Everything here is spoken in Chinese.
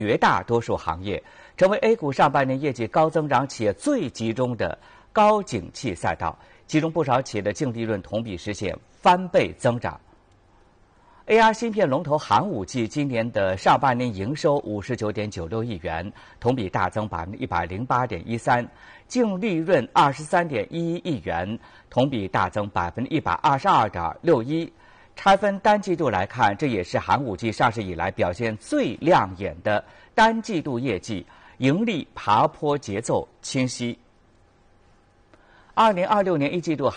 绝大多数行业，成为 A 股上半年业绩高增长企业最集中的高景气赛道，其中不少企业的净利润同比实现翻倍增长。AR 芯片龙头寒武纪今年的上半年营收59.96亿元，同比大增108.13%，净利润23.11亿元，同比大增122.61%。拆分单季度来看，这也是寒武纪上市以来表现最亮眼的单季度业绩，盈利爬坡节奏清晰。2026年一季度